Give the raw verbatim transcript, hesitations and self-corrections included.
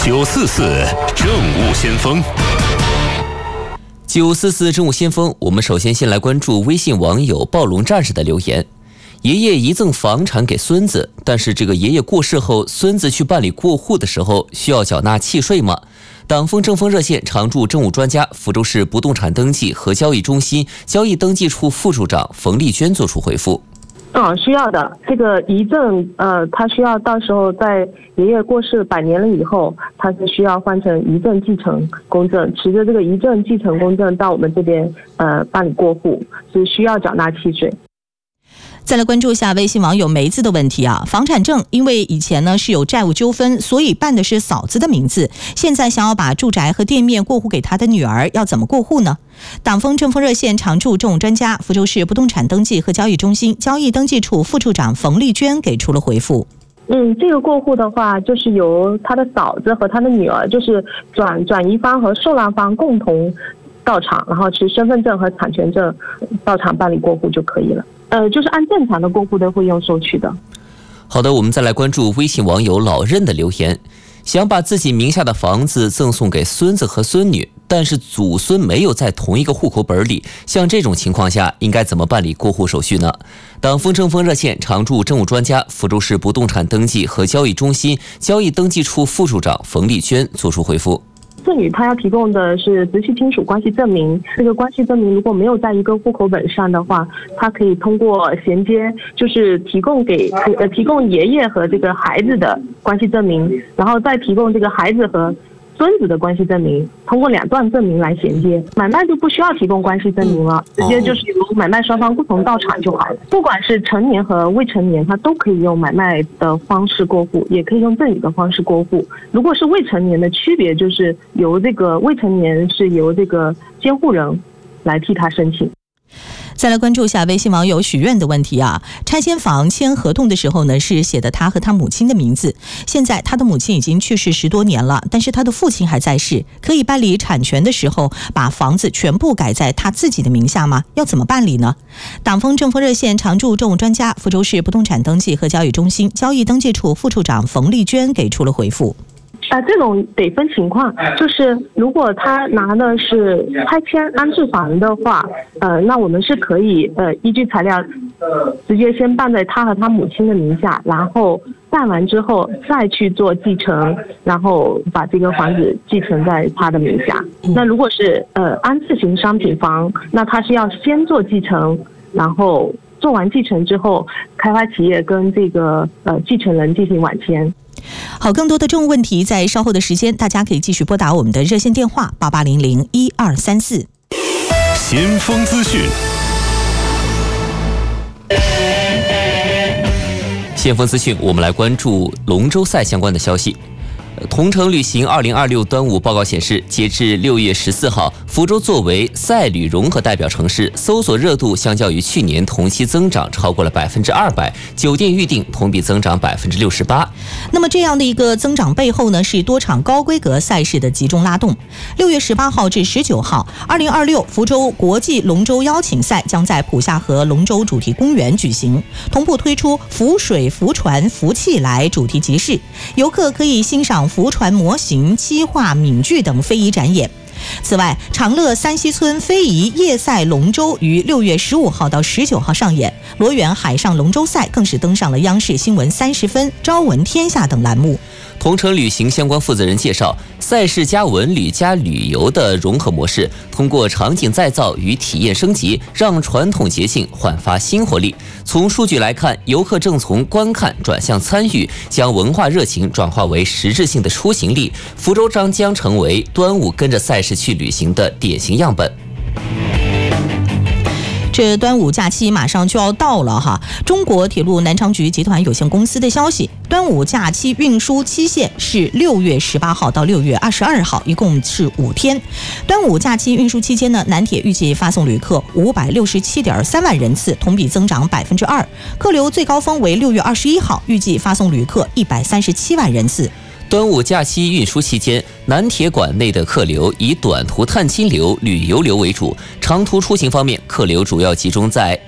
九四四政务先锋。 九四四政务先锋，我们首先先来关注微信网友暴龙战士的留言。爷爷遗赠房产给孙子，但是这个爷爷过世后，孙子去办理过户的时候，需要缴纳契税吗？党风政风热线常驻政务专家、福州市不动产登记和交易中心交易登记处副处长冯丽娟作出回复。 嗯，需要的。这个遗赠，呃，他需要到时候在爷爷过世百年了以后，他是需要换成遗赠继承公证，持着这个遗赠继承公证到我们这边呃办理过户，是需要缴纳契税。 再来关注一下微信网友梅子的问题啊，房产证因为以前呢是有债务纠纷，所以办的是嫂子的名字，现在想要把住宅和店面过户给他的女儿，要怎么过户呢？党风政风热线常驻政务专家、福州市不动产登记和交易中心交易登记处副处长冯丽娟给出了回复。 嗯，这个过户的话，就是由他的嫂子和他的女儿，就是转转移方和受让方共同到场，然后持身份证和产权证到场办理过户就可以了。呃，就是按正常的过户的费用收取的。 好的，我们再来关注微信网友老任的留言。想把自己名下的房子赠送给孙子和孙女，但是祖孙没有在同一个户口本里，像这种情况下应该怎么办理过户手续呢？党风政风热线常驻政务专家、福州市不动产登记和交易中心交易登记处副处长冯丽娟作出回复。 赠与他要提供的是直系亲属关系证明，这个关系证明如果没有在一个户口本上的话，他可以通过衔接，就是提供给呃提供爷爷和这个孩子的关系证明，然后再提供这个孩子和孙子的关系证明，通过两段证明来衔接，买卖就不需要提供关系证明了，直接就是由买卖双方共同到场就好了。不管是成年和未成年，他都可以用买卖的方式过户，也可以用赠与的方式过户。如果是未成年的区别，就是由这个未成年是由这个监护人来替他申请。 再来关注一下微信网友许愿的问题啊，拆迁房签合同的时候呢，是写的他和他母亲的名字，现在他的母亲已经去世十多年了，但是他的父亲还在世，可以办理产权的时候把房子全部改在他自己的名下吗？要怎么办理呢？党风政风热线常驻政务专家、福州市不动产登记和交易中心交易登记处副处长冯丽娟给出了回复。 啊，这种得分情况，就是如果他拿的是拆迁安置房的话，呃，那我们是可以呃依据材料，直接先办在他和他母亲的名下，然后办完之后再去做继承，然后把这个房子继承在他的名下。那如果是呃安置型商品房，那他是要先做继承，然后做完继承之后，开发企业跟这个呃继承人进行网签。 好，更多的政务问题在稍后的时间，大家可以继续拨打我们的热线电话八八零零一二三四。 先锋资讯， 先锋资讯，我们来关注龙舟赛相关的消息。同程旅行二零二六端午报告显示，截至六月十四号，福州作为赛旅融合代表城市，搜索热度相较于去年同期增长超过了百分之二百，酒店预订同比增长百分之六十八。 那么这样的一个增长背后呢，是多场高规格赛事的集中拉动。六月十八号至十九号，二零二六福州国际龙舟邀请赛将在普下河龙舟主题公园举行，同步推出浮水、浮船、浮气来主题集市，游客可以欣赏浮船模型、漆画、闽剧等非遗展演。此外，长乐三溪村非遗夜赛龙舟于六月十五号到十九号上演，罗源海上龙舟赛更是登上了央视新闻三十分、朝闻天下等栏目。 同程旅行相关负责人介绍，赛事加文旅加旅游的融合模式，通过场景再造与体验升级，让传统节庆焕发新活力。从数据来看，游客正从观看转向参与，将文化热情转化为实质性的出行力。福州将将成为端午跟着赛事去旅行的典型样本。 这端午假期马上就要到了哈，中国铁路南昌局集团有限公司的消息，端午假期运输期限是六月十八号到六月二十二号，一共是五天。端午假期运输期间呢，南铁预计发送旅客五百六十七点三万人次，同比增长百分之二。客流最高峰为六月二十一号，预计发送旅客一百三十七万人次。 端午假期运输期间，南铁管内的客流以短途探亲流、旅游流为主，长途出行方面，客流主要集中在